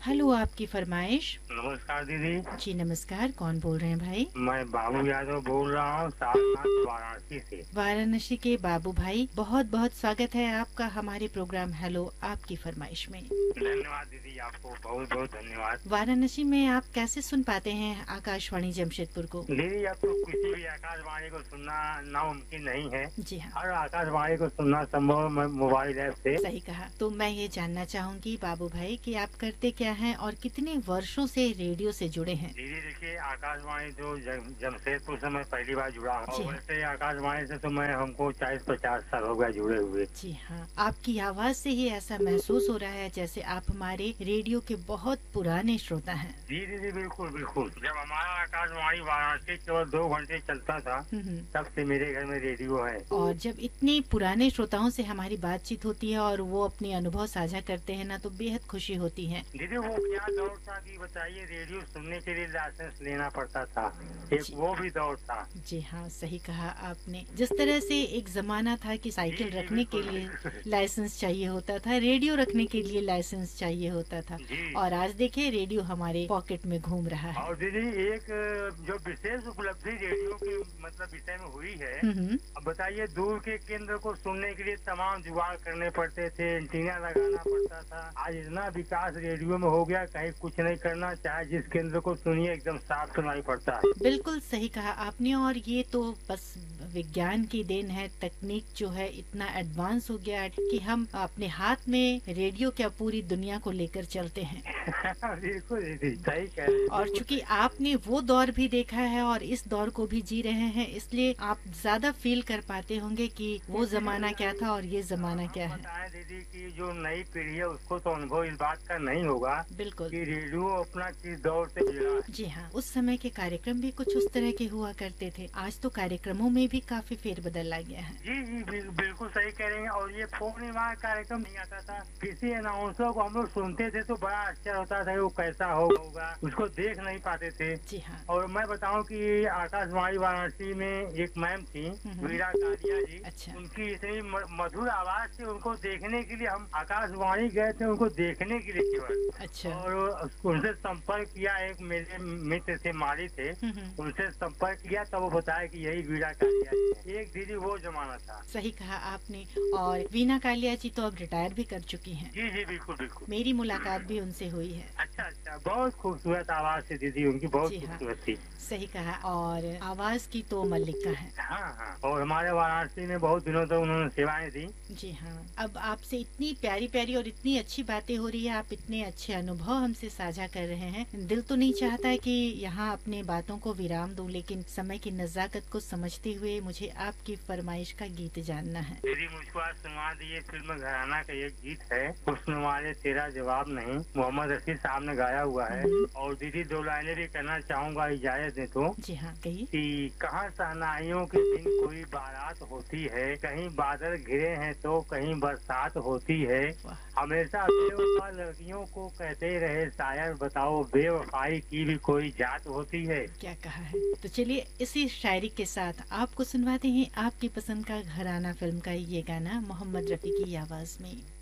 Hello, आपकी फरमाइश। नमस्कार दीदी। जी नमस्कार, कौन बोल रहे हैं भाई? मैं बाबू यादव बोल रहा हूँ, सारनाथ वाराणसी से। वाराणसी के बाबू भाई, बहुत बहुत स्वागत है आपका हमारे प्रोग्राम हेलो आपकी फरमाइश में। धन्यवाद दीदी, आपको बहुत बहुत धन्यवाद। वाराणसी में आप कैसे सुन पाते हैं आकाशवाणी जमशेदपुर को? दीदी, अब तो किसी भी आकाशवाणी को सुनना नामुमकिन नहीं है। जी हाँ, हर आकाशवाणी को सुनना संभव है मोबाइल ऐप से। सही कहा। तो मैं ये जानना चाहूंगी बाबू भाई कि आप करते क्या हैं और कितने वर्षों से रेडियो से जुड़े हैं? दीदी देखिए, आकाशवाणी तो जमशेदपुर से मैं पहली बार जुड़ा हूँ। जी और हाँ। वैसे आकाशवाणी से तो मैं हमको 40-50 साल हो गया जुड़े हुए। जी हाँ, आपकी आवाज से ही ऐसा महसूस हो रहा है जैसे आप हमारे रेडियो के बहुत पुराने श्रोता हैं। जी दीदी, बिल्कुल बिल्कुल। जब हमारा आकाशवाणी वाराणसी केवल 2 घंटे चलता था, तब से मेरे घर में रेडियो है। और जब इतने पुराने श्रोताओं से हमारी बातचीत होती है और वो अपने अनुभव साझा करते हैं ना, तो बेहद खुशी होती है। दीदी, वो क्या दौर था कि बताइए, रेडियो सुनने के लिए लाइसेंस लेना पड़ता था। एक वो भी दौर था। जी हाँ, सही कहा आपने। जिस तरह से एक जमाना था कि साइकिल जी, रखने के बिल्कुल। लिए लाइसेंस चाहिए होता था, रेडियो रखने के लिए लाइसेंस चाहिए होता था, जी। और आज देखिए रेडियो हमारे पॉकेट में घूम रहा है। और दीदी, एक जो विशेष उपलब्धि रेडियो के मतलब विषय में हुई है, हम्म। अब बताइए, दूर के केंद्र को सुनने के लिए तमाम जुगाड़ करने पड़ते थे, एंटीना लगाना पड़ता था। आज इतना विकास रेडियो में हो गया, कहीं कुछ नहीं करना, चाहे जिस केंद्र को सुनिए एकदम साफ सुनाई पड़ता है। बिल्कुल सही कहा आपने। और ये तो बस विज्ञान की देन है। तकनीक जो है इतना एडवांस हो गया है कि हम अपने हाथ में रेडियो क्या पूरी दुनिया को लेकर चलते हैं। बिल्कुल दीदी, सही कह रहे हैं। और चूंकि आपने वो दौर भी देखा है और इस दौर को भी जी रहे हैं, इसलिए आप ज्यादा फील कर पाते होंगे कि वो जमाना क्या था और ये जमाना क्या है। बताएं दीदी कि जो नई पीढ़ी है उसको तो अनुभव इस बात का नहीं होगा बिल्कुल। कि रेडियो अपना किस दौर से जुड़ा है। जी हाँ, उस समय के कार्यक्रम भी कुछ उस तरह के हुआ करते थे। आज तो कार्यक्रमों में भी काफी फेरबदल आ गया है। जी जी, बिल्कुल सही कह रहे हैं। और ये पूर्णिमा कार्यक्रम नहीं आता था, किसी अनाउंसर को हम लोग सुनते थे तो बड़ा अच्छा होता था, वो कैसा होगा उसको देख नहीं पाते थे। जी हाँ। और मैं बताऊं कि आकाशवाणी वाराणसी में एक मैम थी, वीरा कालिया जी। अच्छा। उनकी इतनी मधुर आवाज से उनको देखने के लिए हम आकाशवाणी गए थे, उनको देखने के लिए केवल। अच्छा। और उनसे संपर्क किया, एक मेरे मित्र थे, माली थे, उनसे संपर्क किया, तब वो बताया कि यही वीरा कालिया जी। एक दीदी वो जमाना था। सही कहा आपने। और वीना कालिया जी तो अब रिटायर भी कर चुकी हैं। जी जी, बिल्कुल बिल्कुल। मेरी मुलाकात भी उनसे हुई है। अच्छा अच्छा, बहुत खूबसूरत आवाज थी दीदी उनकी, बहुत जी हाँ। खूबसूरत थी। सही कहा। और आवाज की तो मल्लिका है। हाँ हाँ, और हमारे वाराणसी में बहुत दिनों तक उन्होंने सेवाएं दी। जी हाँ। अब आपसे इतनी प्यारी प्यारी और इतनी अच्छी बातें हो रही है, आप इतने अच्छे अनुभव हमसे साझा कर रहे हैं। दिल तो नहीं चाहता है कि यहाँ अपने बातों को विराम दूं, लेकिन समय की नजाकत को समझते हुए मुझे आपकी फरमाइश का गीत जानना है। दीदी, मुझको आज सुनवा दिए, फिल्म घराना का एक गीत है, हुस्न वाले तेरा जवाब नहीं, मोहम्मद रफी साहब ने गाया हुआ है। और दीदी, 2 लाइनें भी कहना चाहूंगा, इजाजत दे तो। जी हाँ, कहिए। कि कहाँ शहनाइयों के दिन कोई बारात होती है, कहीं बादल घिरे हैं तो कहीं बरसात होती है, हमेशा बेवफा लड़कियों को कहते रहे शायर, बताओ बेवफाई की भी कोई जात होती है। क्या कहा है। तो चलिए इसी शायरी के साथ आपको सुनवाते हैं आपकी पसंद का घराना फिल्म का ये गाना मोहम्मद रफी की आवाज में।